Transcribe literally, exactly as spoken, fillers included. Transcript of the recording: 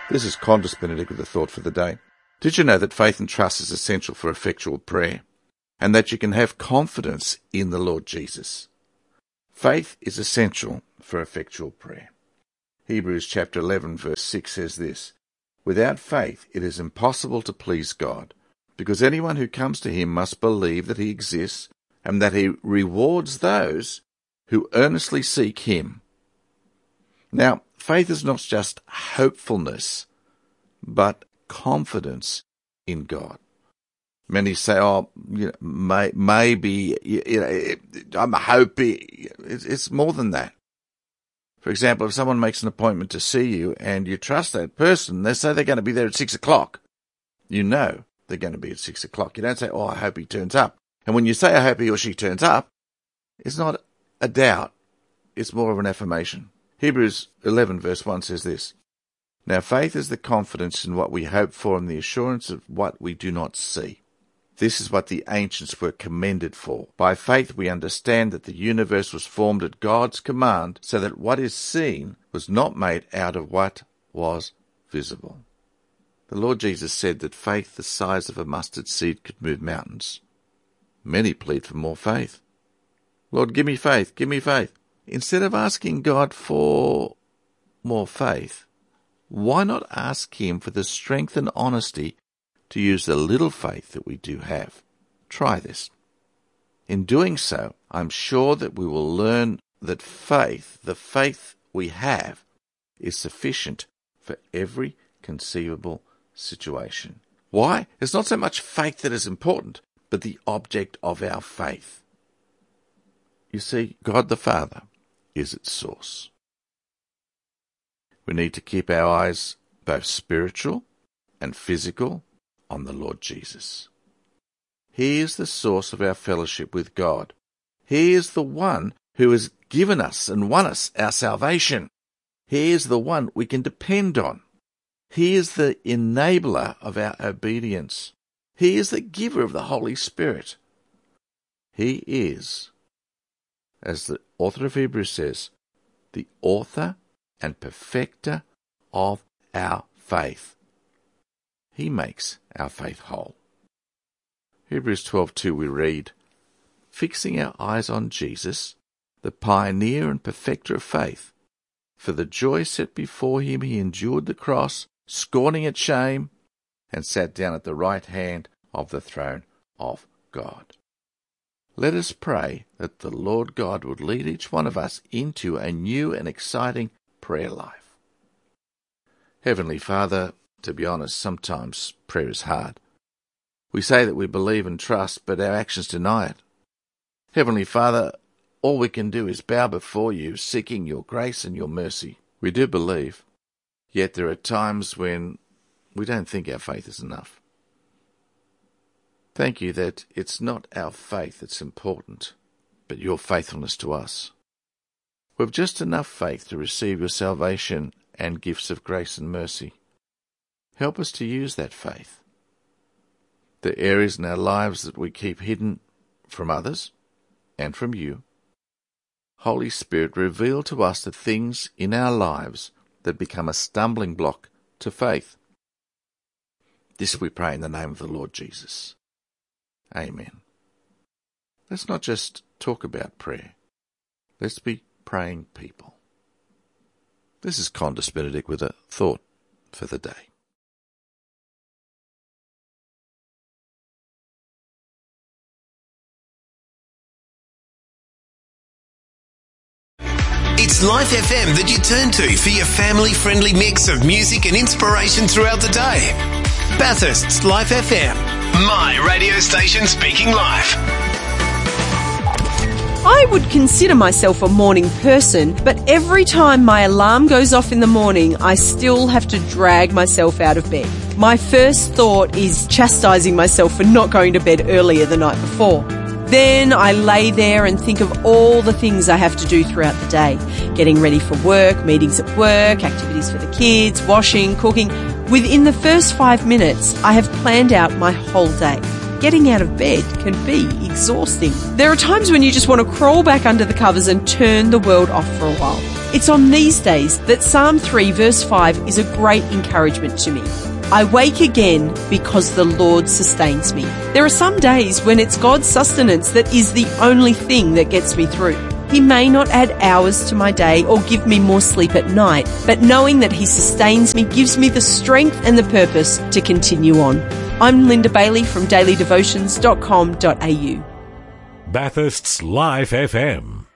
This is Qantas Benedict with a thought for the day. Did you know that faith and trust is essential for effectual prayer, and that you can have confidence in the Lord Jesus? Faith is essential for effectual prayer. Hebrews chapter eleven verse six says this, "Without faith it is impossible to please God, because anyone who comes to him must believe that he exists, and that he rewards those who earnestly seek him." Now, faith is not just hopefulness, but confidence in God. Many say, oh, you know, may, maybe, you know, I'm hoping. It's, it's more than that. For example, if someone makes an appointment to see you and you trust that person, they say they're going to be there at six o'clock. You know they're going to be at six o'clock. You don't say, oh, I hope he turns up. And when you say, I hope he or she turns up, it's not a doubt. It's more of an affirmation. Hebrews eleven verse one says this, "Now faith is the confidence in what we hope for and the assurance of what we do not see. This is what the ancients were commended for. By faith we understand that the universe was formed at God's command, so that what is seen was not made out of what was visible." The Lord Jesus said that faith the size of a mustard seed could move mountains. Many plead for more faith. Lord, give me faith, give me faith. Instead of asking God for more faith, why not ask him for the strength and honesty to use the little faith that we do have? Try this. In doing so, I'm sure that we will learn that faith, the faith we have, is sufficient for every conceivable situation. Why? It's not so much faith that is important, but the object of our faith. You see, God the Father is its source. We need to keep our eyes, both spiritual and physical, on the Lord Jesus. He is the source of our fellowship with God. He is the one who has given us and won us our salvation. He is the one we can depend on. He is the enabler of our obedience. He is the giver of the Holy Spirit. He is, as the author of Hebrews says, the author and perfecter of our faith. He makes our faith whole. Hebrews twelve two we read, "Fixing our eyes on Jesus, the pioneer and perfecter of faith, for the joy set before him he endured the cross, scorning its shame, and sat down at the right hand of the throne of God." Let us pray that the Lord God would lead each one of us into a new and exciting prayer life. Heavenly Father, to be honest, sometimes prayer is hard. We say that we believe and trust, but our actions deny it. Heavenly Father, all we can do is bow before you, seeking your grace and your mercy. We do believe, yet there are times when we don't think our faith is enough. Thank you that it's not our faith that's important, but your faithfulness to us. We've just enough faith to receive your salvation and gifts of grace and mercy. Help us to use that faith. The areas in our lives that we keep hidden from others and from you, Holy Spirit, reveal to us the things in our lives that become a stumbling block to faith. This we pray in the name of the Lord Jesus. Amen. Let's not just talk about prayer. Let's be praying people. This is Qantas Benedict with a thought for the day. It's Life F M that you turn to for your family-friendly mix of music and inspiration throughout the day. Bathurst's Life F M, my radio station speaking life. I would consider myself a morning person, but every time my alarm goes off in the morning, I still have to drag myself out of bed. My first thought is chastising myself for not going to bed earlier the night before. Then I lay there and think of all the things I have to do throughout the day. Getting ready for work, meetings at work, activities for the kids, washing, cooking. Within the first five minutes, I have planned out my whole day. Getting out of bed can be exhausting. There are times when you just want to crawl back under the covers and turn the world off for a while. It's on these days that Psalm three verse five is a great encouragement to me. I wake again because the Lord sustains me. There are some days when it's God's sustenance that is the only thing that gets me through. He may not add hours to my day or give me more sleep at night, but knowing that He sustains me gives me the strength and the purpose to continue on. I'm Linda Bailey from daily devotions dot com dot a u. Bathurst's Life F M.